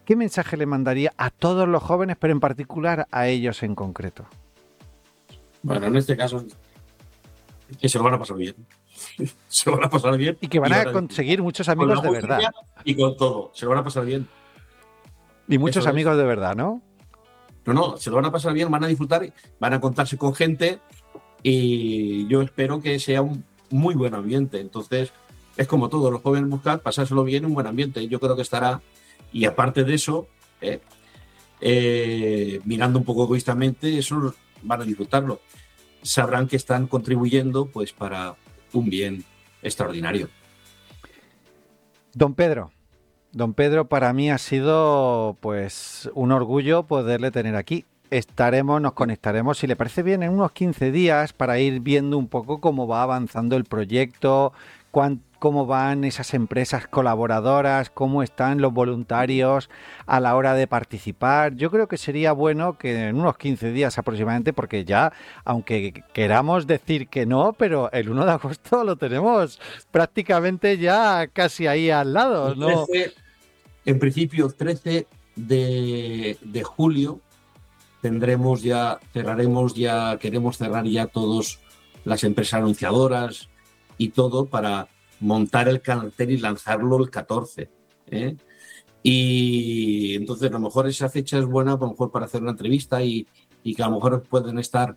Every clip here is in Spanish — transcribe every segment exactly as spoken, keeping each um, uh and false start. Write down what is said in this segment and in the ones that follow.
¿qué mensaje le mandaría a todos los jóvenes, pero en particular a ellos en concreto? Bueno, en este caso, que se lo van a pasar bien. Se lo van a pasar bien. Y que van y a conseguir muchos amigos de verdad. Y con todo, se lo van a pasar bien. Y muchos Eso amigos es. de verdad, ¿no? No, no, se lo van a pasar bien, van a disfrutar, van a contarse con gente y yo espero que sea un muy buen ambiente. Entonces, es como todo, los jóvenes buscan pasárselo bien en un buen ambiente. Yo creo que estará, y aparte de eso, eh, eh, mirando un poco egoístamente, eso van a disfrutarlo. Sabrán que están contribuyendo pues para un bien extraordinario. Don Pedro, don Pedro, para mí ha sido pues un orgullo poderle tener aquí. Estaremos, nos conectaremos, si le parece bien, en unos quince días para ir viendo un poco cómo va avanzando el proyecto, cuán, cómo van esas empresas colaboradoras, cómo están los voluntarios a la hora de participar. Yo creo que sería bueno que en unos quince días aproximadamente, porque ya, aunque queramos decir que no, pero el uno de agosto lo tenemos prácticamente ya casi ahí al lado, ¿no? trece, en principio, trece de, de julio tendremos ya, cerraremos ya, queremos cerrar ya todas las empresas anunciadoras y todo para montar el cartel y lanzarlo el catorce. ¿eh? Y entonces a lo mejor esa fecha es buena, a lo mejor para hacer una entrevista y, y que a lo mejor pueden estar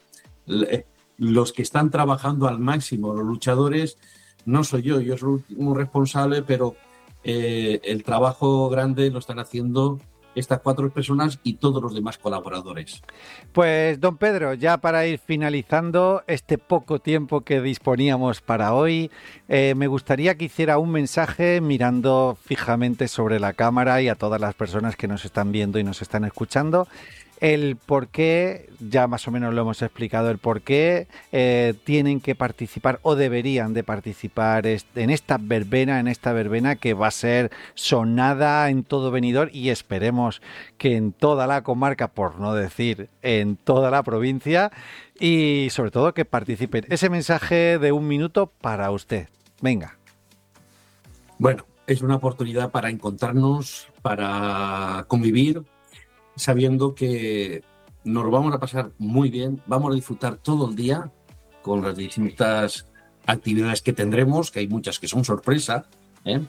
los que están trabajando al máximo, los luchadores. No soy yo, yo soy un responsable, pero eh, el trabajo grande lo están haciendo estas cuatro personas y todos los demás colaboradores. Pues don Pedro, ya para ir finalizando este poco tiempo que disponíamos para hoy, eh, me gustaría que hiciera un mensaje mirando fijamente sobre la cámara y a todas las personas que nos están viendo y nos están escuchando. El por qué, ya más o menos lo hemos explicado, el por qué eh, tienen que participar o deberían de participar en esta verbena, en esta verbena que va a ser sonada en todo Benidorm y esperemos que en toda la comarca, por no decir en toda la provincia, y sobre todo que participen. Ese mensaje de un minuto para usted. Venga. Bueno, es una oportunidad para encontrarnos, para convivir, sabiendo que nos lo vamos a pasar muy bien, vamos a disfrutar todo el día con las distintas actividades que tendremos, que hay muchas que son sorpresa, ¿eh?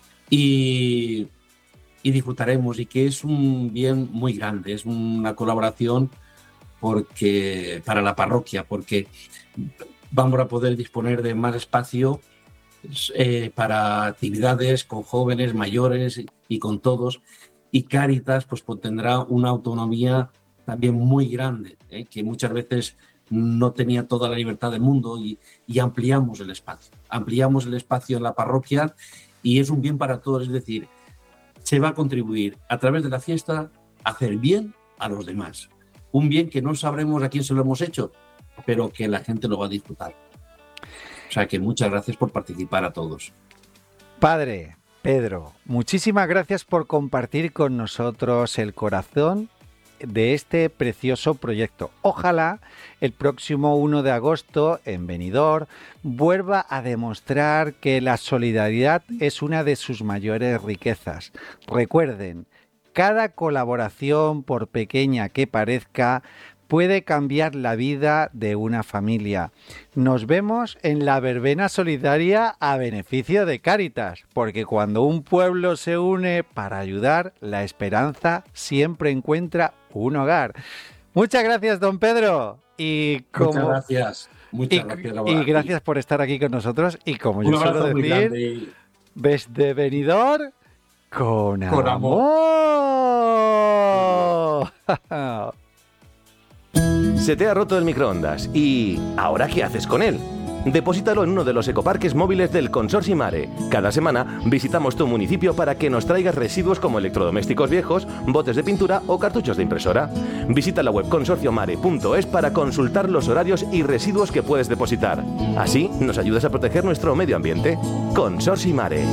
y, y disfrutaremos, y que es un bien muy grande, es una colaboración porque, para la parroquia, porque vamos a poder disponer de más espacio eh, para actividades con jóvenes, mayores y, y con todos. Y Cáritas pues, pues tendrá una autonomía también muy grande, ¿eh? que muchas veces no tenía toda la libertad del mundo y, y ampliamos el espacio. Ampliamos el espacio en la parroquia y es un bien para todos. Es decir, se va a contribuir a través de la fiesta a hacer bien a los demás. Un bien que no sabremos a quién se lo hemos hecho, pero que la gente lo va a disfrutar. O sea que muchas gracias por participar a todos. Padre Pedro, muchísimas gracias por compartir con nosotros el corazón de este precioso proyecto. Ojalá el próximo uno de agosto en Benidorm vuelva a demostrar que la solidaridad es una de sus mayores riquezas. Recuerden, cada colaboración, por pequeña que parezca, puede cambiar la vida de una familia. Nos vemos en la verbena solidaria a beneficio de Cáritas, porque cuando un pueblo se une para ayudar, la esperanza siempre encuentra un hogar. Muchas gracias, don Pedro. Y como... Muchas gracias. Muchas y, gracias, y gracias por estar aquí con nosotros. Y como un yo suelo decir, y... desde Benidorm, con, con amor. amor. Se te ha roto el microondas y ¿ahora qué haces con él? Deposítalo en uno de los ecoparques móviles del Consorcio Mare. Cada semana visitamos tu municipio para que nos traigas residuos como electrodomésticos viejos, botes de pintura o cartuchos de impresora. Visita la web consorcio mare punto es para consultar los horarios y residuos que puedes depositar. Así nos ayudas a proteger nuestro medio ambiente. Consorcio Mare.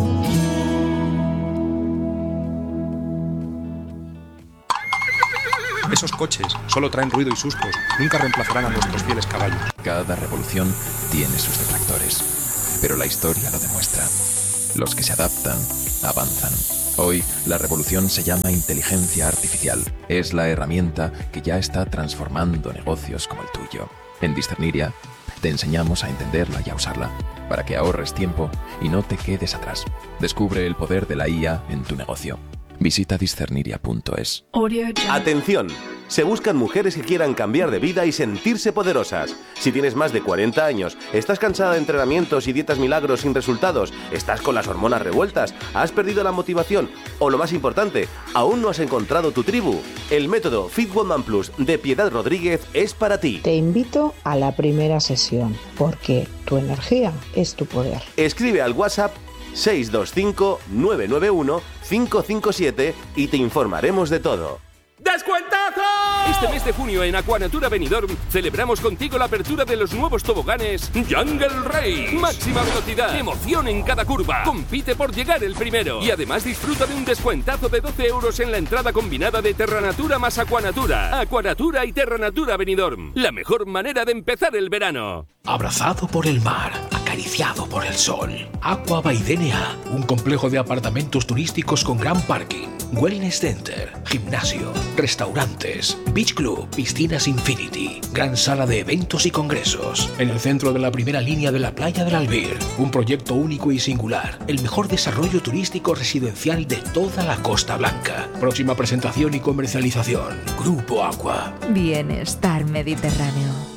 Esos coches solo traen ruido y sustos, nunca reemplazarán a nuestros fieles caballos. Cada revolución tiene sus detractores, pero la historia lo demuestra. Los que se adaptan, avanzan. Hoy, la revolución se llama inteligencia artificial. Es la herramienta que ya está transformando negocios como el tuyo. En Discerniria, te enseñamos a entenderla y a usarla, para que ahorres tiempo y no te quedes atrás. Descubre el poder de la I A en tu negocio. Visita discerniria punto es. Atención, se buscan mujeres que quieran cambiar de vida y sentirse poderosas. Si tienes más de cuarenta años, estás cansada de entrenamientos y dietas milagros sin resultados, estás con las hormonas revueltas, has perdido la motivación o, lo más importante, aún no has encontrado tu tribu, el método Fit Woman Plus de Piedad Rodríguez es para ti. Te invito a la primera sesión, porque tu energía es tu poder. Escribe al WhatsApp seis dos cinco nueve nueve uno cinco cinco siete y te informaremos de todo. ¡Descuentazo! Este mes de junio en Aquanatura Benidorm celebramos contigo la apertura de los nuevos toboganes Jungle Race. Máxima velocidad, emoción en cada curva. Compite por llegar el primero. Y además disfruta de un descuentazo de doce euros en la entrada combinada de Terranatura más Aquanatura. Aquanatura y Terranatura Benidorm. La mejor manera de empezar el verano. Abrazado por el mar, acariciado por el sol. Aqua by D N A, un complejo de apartamentos turísticos con gran parking, wellness center, gimnasio, restaurantes, beach club, piscinas infinity, gran sala de eventos y congresos. En el centro de la primera línea de la playa del Albir, un proyecto único y singular, el mejor desarrollo turístico residencial de toda la Costa Blanca. Próxima presentación y comercialización, Grupo Aqua. Bienestar Mediterráneo.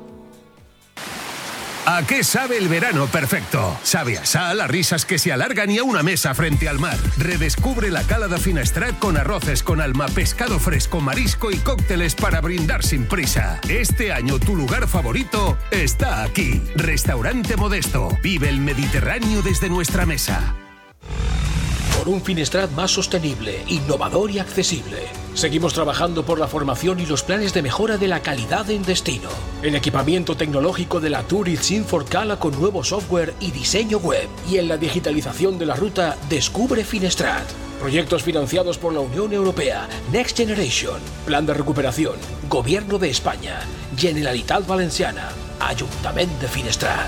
¿A qué sabe el verano perfecto? Sabe a sal, a risas que se alargan y a una mesa frente al mar. Redescubre la Cala de Finestrat con arroces con alma, pescado fresco, marisco y cócteles para brindar sin prisa. Este año tu lugar favorito está aquí. Restaurante Modesto. Vive el Mediterráneo desde nuestra mesa. Por un Finestrat más sostenible, innovador y accesible. Seguimos trabajando por la formación y los planes de mejora de la calidad en destino. El equipamiento tecnológico de la Tourist Info Cala con nuevo software y diseño web. Y en la digitalización de la ruta Descubre Finestrat. Proyectos financiados por la Unión Europea, Next Generation, Plan de Recuperación, Gobierno de España, Generalitat Valenciana, Ayuntamiento de Finestrat.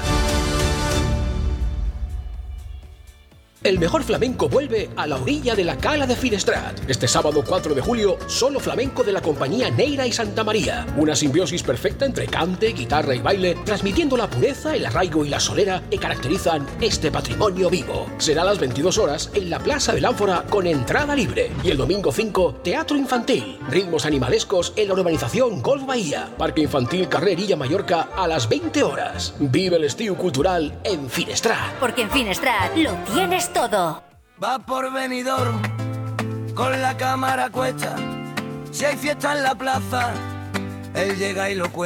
El mejor flamenco vuelve a la orilla de la Cala de Finestrat. Este sábado cuatro de julio, solo flamenco de la compañía Neira y Santa María. Una simbiosis perfecta entre cante, guitarra y baile, transmitiendo la pureza, el arraigo y la solera que caracterizan este patrimonio vivo. Será a las veintidós horas en la Plaza del Ánfora con entrada libre. Y el domingo cinco, teatro infantil, ritmos animalescos en la urbanización Golf Bahía. Parque infantil Carrerilla Mallorca a las veinte horas. Vive el estío cultural en Finestrat. Porque en Finestrat lo tienes todo. Va por Benidorm con la cámara cuesta. Si hay fiesta en la plaza, él llega y lo cuenta.